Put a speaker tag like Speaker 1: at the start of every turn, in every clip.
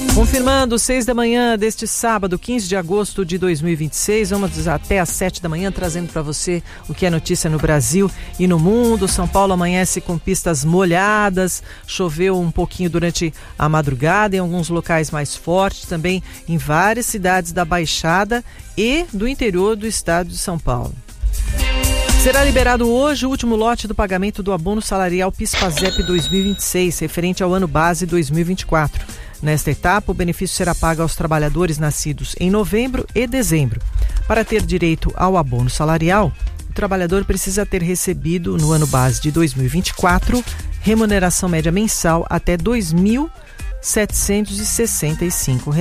Speaker 1: Confirmando 6 da manhã deste sábado, 15 de agosto de 2026, vamos até às 7 da manhã trazendo para você o que é notícia no Brasil e no mundo. São Paulo amanhece com pistas molhadas, choveu um pouquinho durante a madrugada em alguns locais mais fortes, também em várias cidades da Baixada e do interior do estado de São Paulo. Será liberado hoje o último lote do pagamento do abono salarial PIS/PASEP 2026, referente ao ano base 2024. Nesta etapa, o benefício será pago aos trabalhadores nascidos em novembro e dezembro. Para ter direito ao abono salarial, o trabalhador precisa ter recebido, no ano base de 2024, remuneração média mensal até R$ 2.765.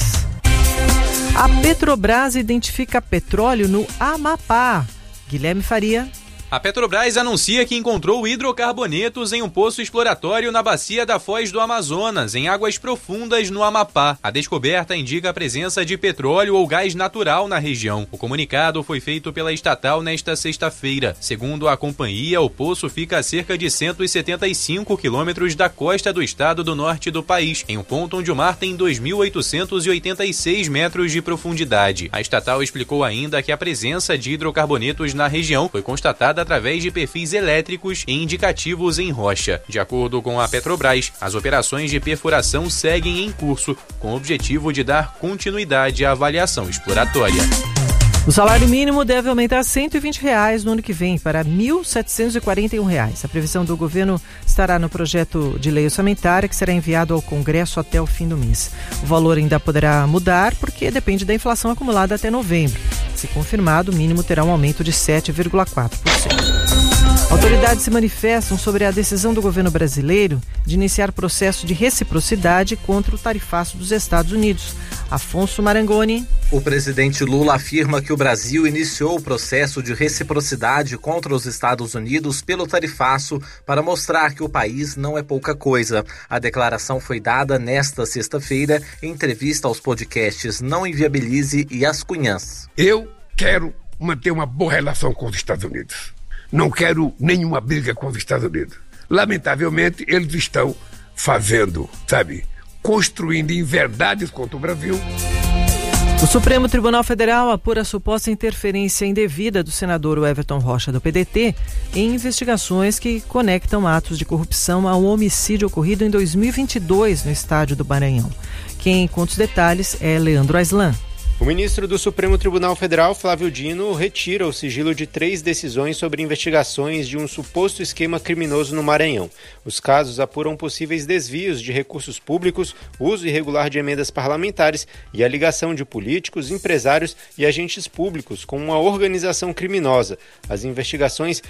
Speaker 1: A Petrobras identifica petróleo no Amapá. Guilherme Faria.
Speaker 2: A Petrobras anuncia que encontrou hidrocarbonetos em um poço exploratório na bacia da Foz do Amazonas, em águas profundas no Amapá. A descoberta indica a presença de petróleo ou gás natural na região. O comunicado foi feito pela estatal nesta sexta-feira. Segundo a companhia, o poço fica a cerca de 175 quilômetros da costa do estado do norte do país, em um ponto onde o mar tem 2.886 metros de profundidade. A estatal explicou ainda que a presença de hidrocarbonetos na região foi constatada através de perfis elétricos e indicativos em rocha. De acordo com a Petrobras, as operações de perfuração seguem em curso, com o objetivo de dar continuidade à avaliação exploratória.
Speaker 1: O salário mínimo deve aumentar R$ 120 no ano que vem, para R$ 1.741. A previsão do governo estará no projeto de lei orçamentária que será enviado ao Congresso até o fim do mês. O valor ainda poderá mudar porque depende da inflação acumulada até novembro. Se confirmado, o mínimo terá um aumento de 7,4%. Autoridades se manifestam sobre a decisão do governo brasileiro de iniciar processo de reciprocidade contra o tarifaço dos Estados Unidos. Afonso Marangoni.
Speaker 3: O presidente Lula afirma que o Brasil iniciou o processo de reciprocidade contra os Estados Unidos pelo tarifaço para mostrar que o país não é pouca coisa. A declaração foi dada nesta sexta-feira em entrevista aos podcasts Não Inviabilize e As Cunhãs.
Speaker 4: Eu quero manter uma boa relação com os Estados Unidos. Não quero nenhuma briga com os Estados Unidos. Lamentavelmente, eles estão fazendo, construindo inverdades contra o Brasil.
Speaker 1: O Supremo Tribunal Federal apura a suposta interferência indevida do senador Everton Rocha, do PDT, em investigações que conectam atos de corrupção a um homicídio ocorrido em 2022 no estádio do Maranhão. Quem conta os detalhes é Leandro Aislan.
Speaker 5: O ministro do Supremo Tribunal Federal, Flávio Dino, retira o sigilo de 3 decisões sobre investigações de um suposto esquema criminoso no Maranhão. Os casos apuram possíveis desvios de recursos públicos, uso irregular de emendas parlamentares e a ligação de políticos, empresários e agentes públicos com uma organização criminosa. As investigações